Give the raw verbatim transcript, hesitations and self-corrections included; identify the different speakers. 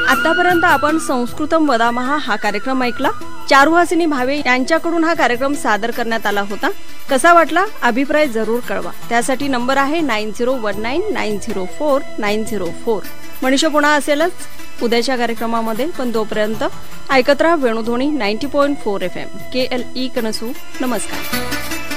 Speaker 1: आतापर्यंत आपण संस्कृतम वदामः हा कार्यक्रम ऐकला. चारुहासिनी भावे यांच्याकडून हा कार्यक्रम सादर करण्यात आला होता. कसा वाटला अभिप्राय जरूर कळवा. त्यासाठी नंबर आहे nine zero one nine nine zero four nine zero four. Manisha पुन्हा असेलच उद्याच्या कार्यक्रमामध्ये, पण तोपर्यंत ऐकत राहा Venudhwani ninety point four F M के एल ई कनसू. नमस्कार.